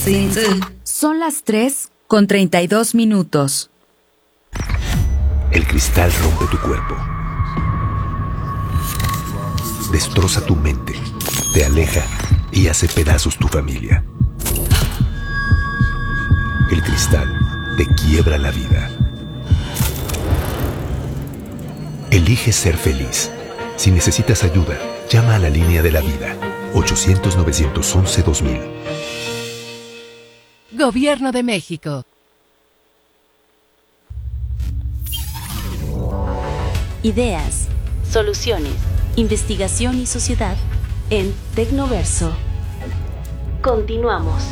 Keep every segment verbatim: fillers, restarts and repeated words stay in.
Son las tres con treinta y dos minutos. El cristal rompe tu cuerpo. Destroza tu mente, te aleja y hace pedazos tu familia. El cristal te quiebra la vida. Elige ser feliz. Si necesitas ayuda, llama a la línea de la vida. ochocientos, novecientos once, dos mil. Gobierno de México. Ideas, soluciones, investigación y sociedad en Tecnoverso. Continuamos.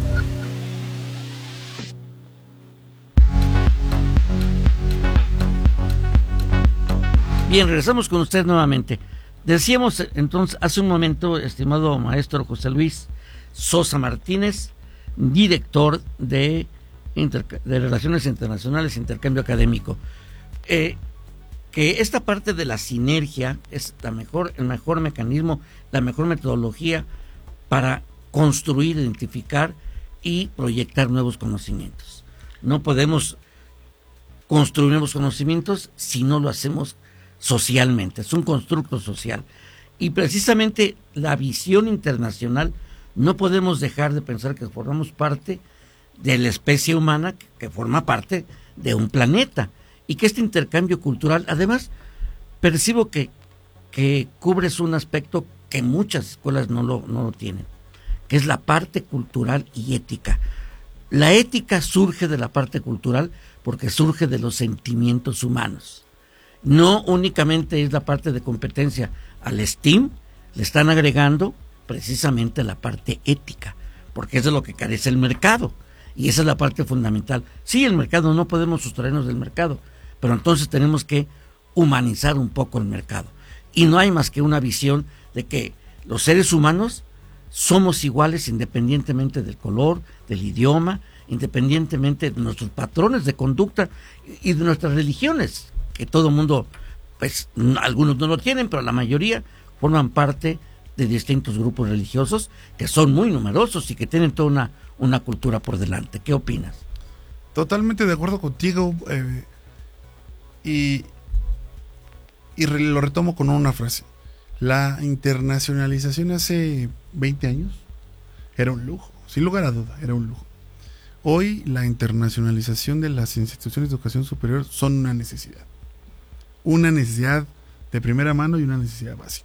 Bien, regresamos con usted nuevamente. Decíamos entonces hace un momento, estimado maestro José Luis Sosa Martínez, director de, Interca- de Relaciones Internacionales e Intercambio Académico, eh, que esta parte de la sinergia es la mejor, el mejor mecanismo, la mejor metodología para construir, identificar y proyectar nuevos conocimientos. No podemos construir nuevos conocimientos si no lo hacemos socialmente, es un constructo social. Y precisamente la visión internacional, no podemos dejar de pensar que formamos parte de la especie humana, que, que forma parte de un planeta, y que este intercambio cultural, además, percibo que, que cubres un aspecto que muchas escuelas no lo, no lo tienen, que es la parte cultural y ética. La ética surge de la parte cultural porque surge de los sentimientos humanos. No únicamente es la parte de competencia. Al STEAM le están agregando precisamente la parte ética, porque eso es lo que carece el mercado, y esa es la parte fundamental. Sí, el mercado, no podemos sustraernos del mercado, pero entonces tenemos que humanizar un poco el mercado. Y no hay más que una visión de que los seres humanos somos iguales independientemente del color, del idioma, independientemente de nuestros patrones de conducta y de nuestras religiones, que todo el mundo, pues algunos no lo tienen, pero la mayoría forman parte de distintos grupos religiosos que son muy numerosos y que tienen toda una, una cultura por delante. ¿Qué opinas? Totalmente de acuerdo contigo, eh, y, y re, lo retomo con una frase. La internacionalización hace veinte años era un lujo, sin lugar a duda, era un lujo. Hoy la internacionalización de las instituciones de educación superior son una necesidad. Una necesidad de primera mano y una necesidad básica.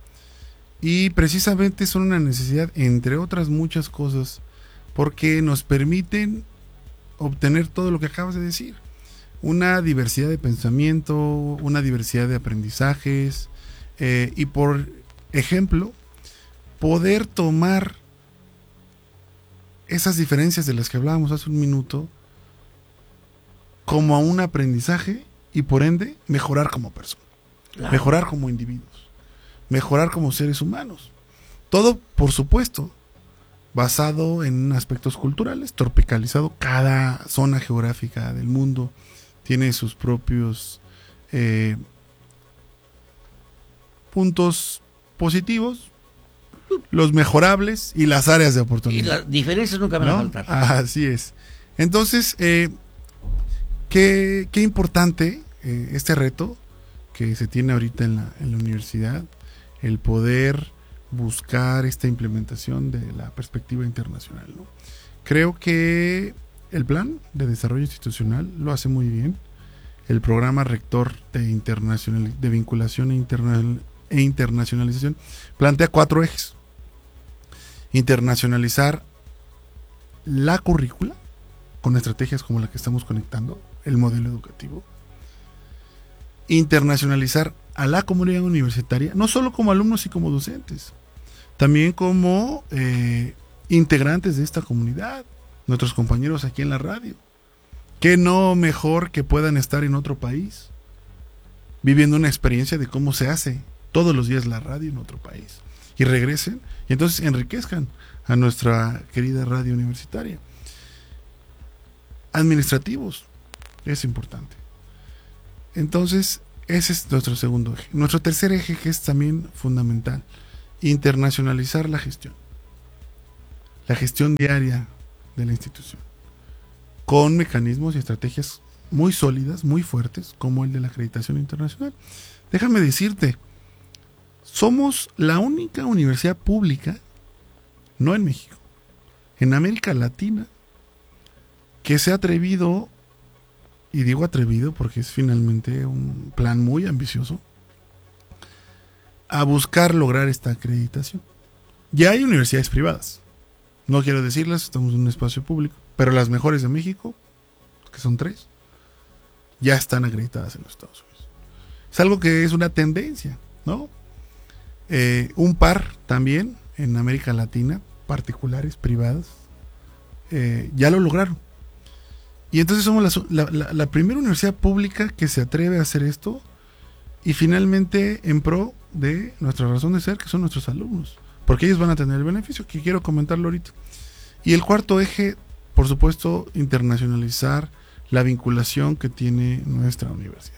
Y precisamente son una necesidad, entre otras muchas cosas, porque nos permiten obtener todo lo que acabas de decir. Una diversidad de pensamiento, una diversidad de aprendizajes, eh, y por ejemplo, poder tomar esas diferencias de las que hablábamos hace un minuto como un aprendizaje y por ende mejorar como persona, claro. Mejorar como individuos, mejorar como seres humanos. Todo, por supuesto, basado en aspectos culturales, tropicalizado. Cada zona geográfica del mundo tiene sus propios eh, puntos positivos, los mejorables y las áreas de oportunidad. Y las diferencias nunca van, ¿no?, a faltar. Así es. Entonces, eh, qué, qué importante eh, este reto que se tiene ahorita en la, en la universidad, el poder buscar esta implementación de la perspectiva internacional, ¿no? Creo que el plan de desarrollo institucional lo hace muy bien. El programa rector de, internacional, de vinculación e, interna, e internacionalización plantea cuatro ejes. Internacionalizar la currícula con estrategias como la que estamos conectando, el modelo educativo. Internacionalizar a la comunidad universitaria, no solo como alumnos y como docentes, también como eh, integrantes de esta comunidad, nuestros compañeros aquí en la radio. ¿Qué no mejor que puedan estar en otro país, viviendo una experiencia de cómo se hace todos los días la radio en otro país? Y regresen y entonces enriquezcan a nuestra querida radio universitaria. Administrativos, es importante. Entonces, ese es nuestro segundo eje. Nuestro tercer eje, que es también fundamental, internacionalizar la gestión. La gestión diaria de la institución, con mecanismos y estrategias muy sólidas, muy fuertes, como el de la acreditación internacional. Déjame decirte, somos la única universidad pública, no en México, en América Latina, que se ha atrevido, y digo atrevido porque es finalmente un plan muy ambicioso, a buscar lograr esta acreditación. Ya hay universidades privadas, no quiero decirlas, estamos en un espacio público, pero las mejores de México, que son tres, ya están acreditadas en los Estados Unidos. Es algo que es una tendencia, ¿no? Eh, un par también en América Latina, particulares, privadas, eh, ya lo lograron. Y entonces somos la, la, la, la primera universidad pública que se atreve a hacer esto, y finalmente en pro de nuestra razón de ser, que son nuestros alumnos, porque ellos van a tener el beneficio, que quiero comentarlo ahorita. Y el cuarto eje, por supuesto, internacionalizar la vinculación que tiene nuestra universidad.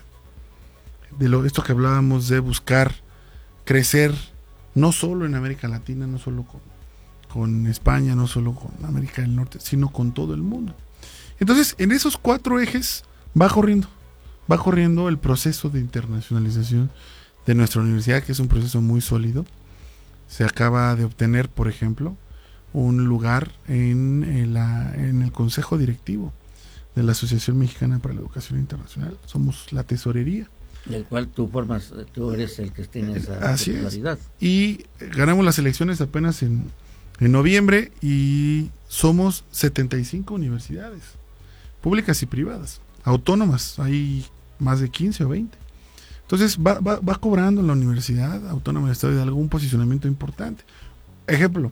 De lo, esto que hablábamos de buscar crecer no solo en América Latina, no solo con, con España, no solo con América del Norte, sino con todo el mundo. Entonces, en esos cuatro ejes va corriendo, va corriendo el proceso de internacionalización de nuestra universidad, que es un proceso muy sólido. Se acaba de obtener, por ejemplo, un lugar en, en, la, en el Consejo Directivo de la Asociación Mexicana para la Educación Internacional. Somos la tesorería. Del cual tú formas, tú eres el que tiene esa titularidad. Y ganamos las elecciones apenas en, en noviembre, y somos setenta y cinco universidades, públicas y privadas, autónomas, hay más de quince o veinte. Entonces va, va, va cobrando la Universidad Autónoma del Estado de algún posicionamiento importante. Ejemplo,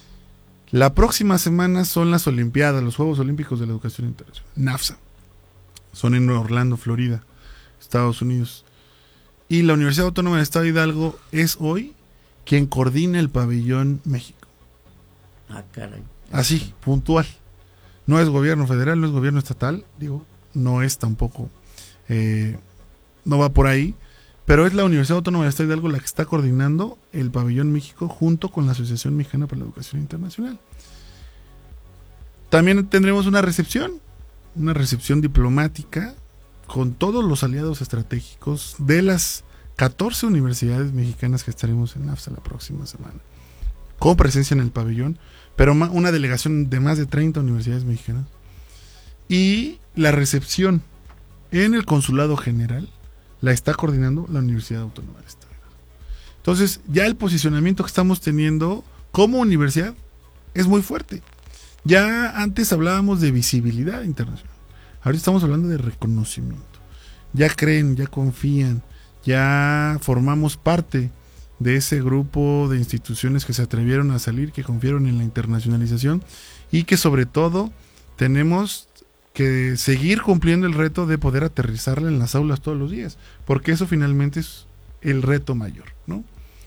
la próxima semana son las Olimpiadas, los Juegos Olímpicos de la Educación Internacional, NAFSA. Son en Orlando, Florida, Estados Unidos. Y la Universidad Autónoma del Estado de Hidalgo es hoy quien coordina el pabellón México. Ah, caray. Así, puntual. No es gobierno federal, no es gobierno estatal, digo, no es tampoco, eh, no va por ahí, pero es la Universidad Autónoma del Estado de Hidalgo la que está coordinando el pabellón México junto con la Asociación Mexicana para la Educación Internacional. También tendremos una recepción, una recepción diplomática con todos los aliados estratégicos de las catorce universidades mexicanas que estaremos en NAFSA la próxima semana, con presencia en el pabellón, pero una delegación de más de treinta universidades mexicanas, y la recepción en el Consulado General la está coordinando la Universidad Autónoma del Estado. Entonces, ya el posicionamiento que estamos teniendo como universidad es muy fuerte. Ya antes hablábamos de visibilidad internacional, ahora estamos hablando de reconocimiento. Ya creen, ya confían, ya formamos parte de ese grupo de instituciones que se atrevieron a salir, que confiaron en la internacionalización, y que sobre todo tenemos que seguir cumpliendo el reto de poder aterrizarla en las aulas todos los días, porque eso finalmente es el reto mayor, ¿no?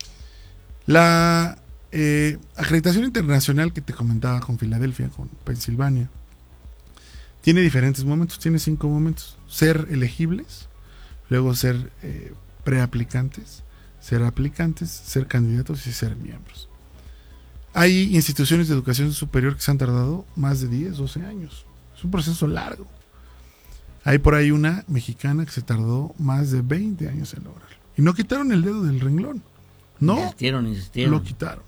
La eh, acreditación internacional que te comentaba con Filadelfia, con Pensilvania, tiene diferentes momentos, tiene cinco momentos: ser elegibles, luego ser eh, preaplicantes, ser aplicantes, ser candidatos y ser miembros. Hay instituciones de educación superior que se han tardado más de diez, doce años. Es un proceso largo. Hay por ahí una mexicana que se tardó más de veinte años en lograrlo. Y no quitaron el dedo del renglón. No, insistieron, insistieron. lo quitaron.